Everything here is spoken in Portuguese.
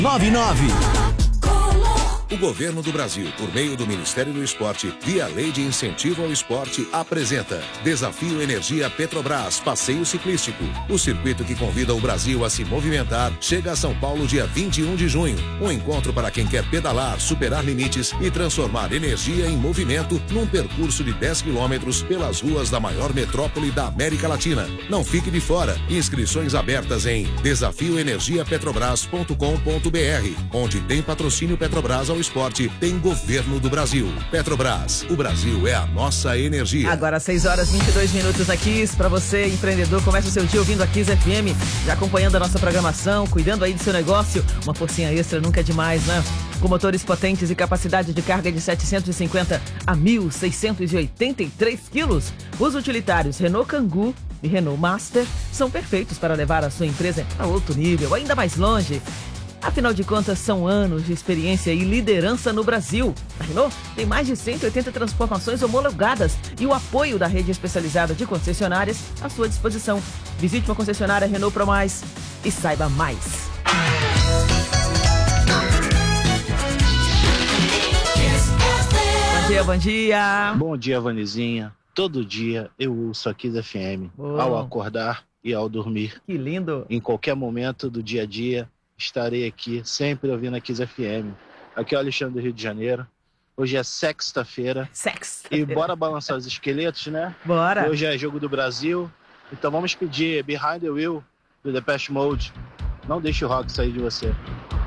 99. O Governo do Brasil, por meio do Ministério do Esporte, via Lei de Incentivo ao Esporte, apresenta Desafio Energia Petrobras Passeio Ciclístico. O circuito que convida o Brasil a se movimentar chega a São Paulo dia 21 de junho. Um encontro para quem quer pedalar, superar limites e transformar energia em movimento num percurso de 10 quilômetros pelas ruas da maior metrópole da América Latina. Não fique de fora. Inscrições abertas em desafioenergiapetrobras.com.br, onde tem patrocínio Petrobras ao esporte, tem Governo do Brasil. Petrobras, o Brasil é a nossa energia. Agora 6h22 aqui, para você, empreendedor, começa o seu dia ouvindo a Kiss FM, já acompanhando a nossa programação, cuidando aí do seu negócio. Uma forcinha extra nunca é demais, né? Com motores potentes e capacidade de carga de 750 a 1.683 quilos, os utilitários Renault Kangoo e Renault Master são perfeitos para levar a sua empresa a outro nível, ainda mais longe. Afinal de contas, são anos de experiência e liderança no Brasil. A Renault tem mais de 180 transformações homologadas e o apoio da rede especializada de concessionárias à sua disposição. Visite uma concessionária Renault Pro Mais e saiba mais. Bom dia, bom dia. Bom dia, Vanizinha. Todo dia eu ouço a Kiss FM, ao acordar e ao dormir. Que lindo. Em qualquer momento do dia a dia, estarei aqui, sempre ouvindo a Kiss FM. Aqui é o Alexandre do Rio de Janeiro. Hoje é sexta-feira. E bora balançar os esqueletos, né? Bora. Hoje é jogo do Brasil. Então vamos pedir Behind the Wheel do Depeche Mode. Não deixe o rock sair de você.